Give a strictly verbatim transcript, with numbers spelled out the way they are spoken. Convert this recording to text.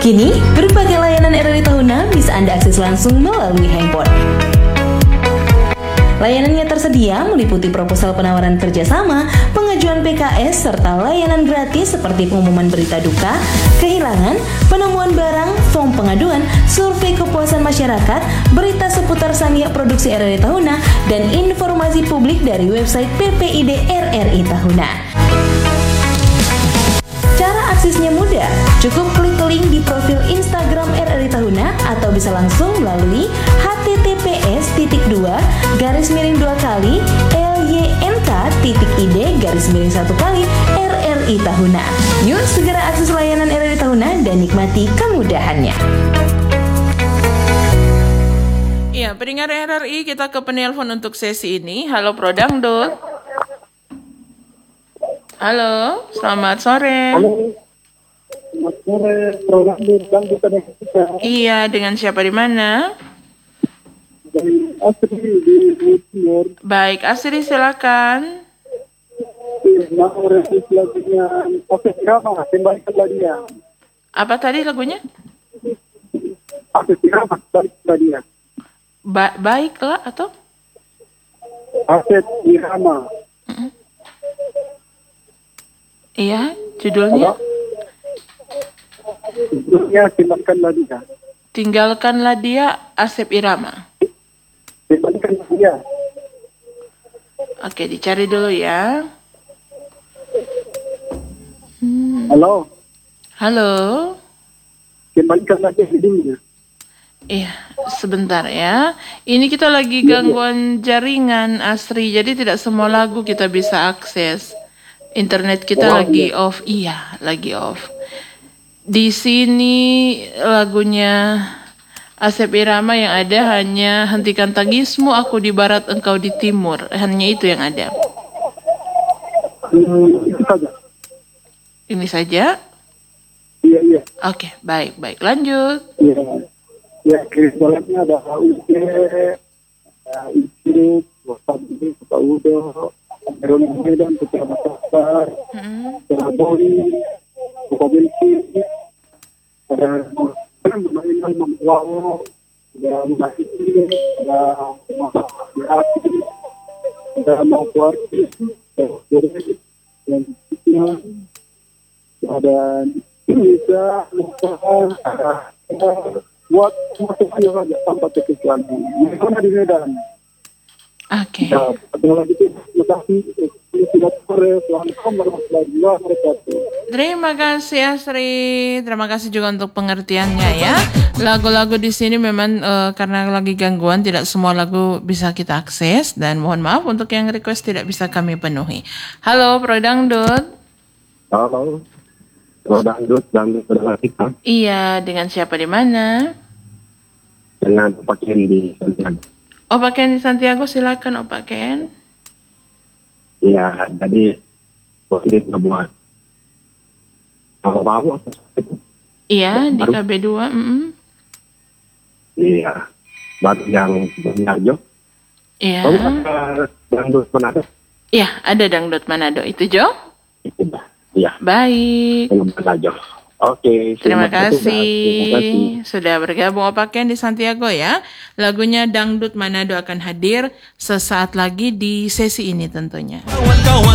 Kini, berbagai layanan R R I Tahuna bisa Anda akses langsung melalui handphone. Layanannya tersedia meliputi proposal penawaran kerjasama, pengajuan P K S, serta layanan gratis seperti pengumuman berita duka, kehilangan, penemuan barang, form pengaduan, survei kepuasan masyarakat, berita seputar Sania Produksi R R I Tahuna, dan informasi publik dari website P P I D R R I Tahuna. Cara aksesnya mudah, cukup klik link di profil Instagram R R I Tahuna atau bisa langsung melalui h t t p s titik dua garis miring dua kali l y n k titik i d garis miring satu kali R R I Tahuna. Yuk segera akses layanan R R I Tahuna dan nikmati kemudahannya. Iya, pendengar R R I, kita ke penelpon untuk sesi ini. Halo Prodangdut. Halo, selamat sore. Halo, selamat sore, Prodangdut dan kita kita. Iya, dengan siapa di mana? Dari Asri di Timur. Baik, Asri silakan. Nama resis lagunya Oke Irama, kembalikanlah dia. Apa tadi lagunya? Oke Irama, kembalikanlah dia. Ba- baiklah atau? Aset Irama. Iya, judulnya? Judulnya kembalikanlah dia. Tinggalkanlah dia, Asep Irama. Kembalikanlah dia. Oke, dicari dulu ya. Hmm. Halo, Halo. kembalikanlah dia hidungnya. Iya, sebentar ya. Ini kita lagi gangguan jaringan, Asri. Jadi tidak semua lagu kita bisa akses. Internet kita Oh, lagi iya. off. Iya, lagi off. Di sini lagunya Asep Irama yang ada hanya Hentikan Tangismu, Aku di Barat, Engkau di Timur. Hanya itu yang ada. Hmm, itu saja. Ini saja. Iya, iya. Oke, baik, baik. Lanjut. Iya. Ya, kristolatnya ada U C, ada I C, Wasabi, Kota Udo, Eroni Medan, Putra Makassar, Hmm. Teraboli, Bukabelki, ada Mainan Mampuawo, ada Mahiti, ada Mahati, ada Mahkuarti, ada Dore, dan Kisnya, ada Indonesia, ada buat masuk aja saja tanpa kekejuan. Mana di Medan? Oke. Ya, satu lagi itu, terima kasih. Selamat sore, Assalamualaikum warahmatullahi wabarakatuh. Terima kasih Asri, terima kasih juga untuk pengertiannya ya. Lagu-lagu di sini memang eh, karena lagi gangguan tidak semua lagu bisa kita akses dan mohon maaf untuk yang request tidak bisa kami penuhi. Halo Prodangdut. Halo, Prodangdut dan saudara kita Iya, dengan siapa di mana? dengan Pak Ken di Santiago. Opa Ken di Santiago, silakan Opa Ken. Iya, jadi positif ngebuat apa-apa. Iya, di K B dua. Mm-mm. Iya, batu yang Benarjo. Iya. Kamu ada dangdut Manado? Iya, ada dangdut Manado itu Jo. Itu dah. Iya, Baik. dengan Manado. Oke, Terima kasih. Terima kasih. Sudah bergabung Opa Ken di Santiago ya. Lagunya Dangdut Manado akan hadir sesaat lagi di sesi ini tentunya.